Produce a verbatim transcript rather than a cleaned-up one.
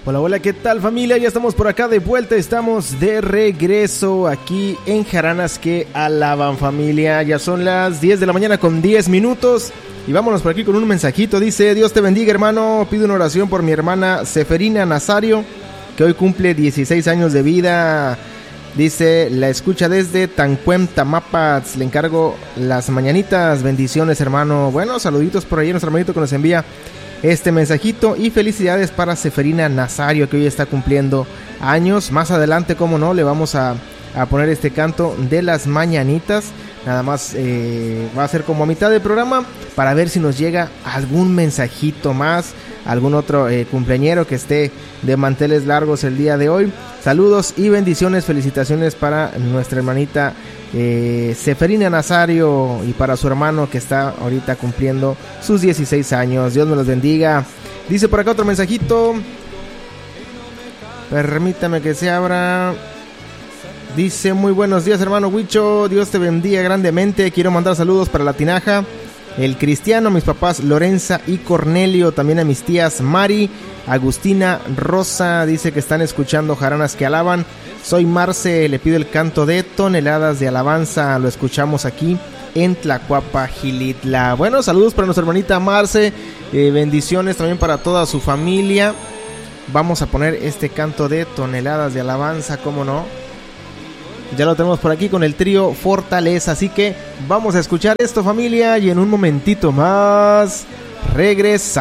Hola, hola, ¿qué tal familia? Ya estamos por acá de vuelta, estamos de regreso aquí en Jaranas que Alaban familia. Ya son las diez de la mañana con diez minutos y vámonos por aquí con un mensajito. Dice: Dios te bendiga, hermano, pido una oración por mi hermana Seferina Nazario, que hoy cumple dieciséis años de vida. Dice, la escucha desde Tancuem, Tamapats, le encargo las mañanitas, bendiciones hermano. Bueno, saluditos por ahí a nuestro hermanito que nos envía este mensajito y felicidades para Seferina Nazario, que hoy está cumpliendo años. Más adelante, como no, le vamos a, a poner este canto de las mañanitas. Nada más eh, va a ser como a mitad del programa para ver si nos llega algún mensajito más, algún otro eh, cumpleañero que esté de manteles largos el día de hoy. Saludos y bendiciones, felicitaciones para nuestra hermanita eh, Seferina Nazario y para su hermano que está ahorita cumpliendo sus dieciséis años. Dios me los bendiga. Dice por acá otro mensajito. Permítame que se abra. Dice: muy buenos días hermano Huicho, Dios te bendiga grandemente. Quiero mandar saludos para la tinaja, el Cristiano, mis papás Lorenza y Cornelio, también a mis tías Mari, Agustina, Rosa. Dice que están escuchando Jaranas que Alaban. Soy Marce, le pido el canto de Toneladas de Alabanza. Lo escuchamos aquí en Tlacuapa, Xilitla. Bueno, saludos para nuestra hermanita Marce, eh, bendiciones también para toda su familia. Vamos a poner este canto de Toneladas de Alabanza, ¿cómo no? Ya lo tenemos por aquí con el trío Fortaleza, así que vamos a escuchar esto familia y en un momentito más regresa.